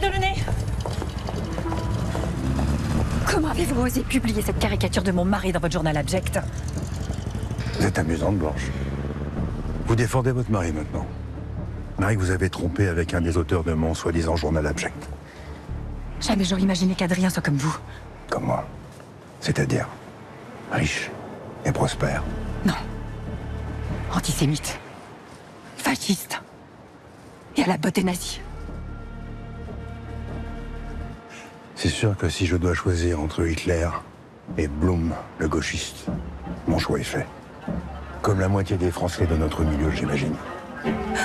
de le nez. Comment avez-vous osé publier cette caricature de mon mari dans votre journal abject? Vous êtes amusante, Blanche. Vous défendez votre mari maintenant. Mari que vous avez trompé avec un des auteurs de mon soi-disant journal abject. Jamais j'aurais imaginé qu'Adrien soit comme vous. Comme moi. C'est-à-dire riche et prospère. Non. Antisémite. Fasciste. Et à la botte nazie. C'est sûr que si je dois choisir entre Hitler et Blum, le gauchiste, mon choix est fait. Comme la moitié des Français de notre milieu, j'imagine.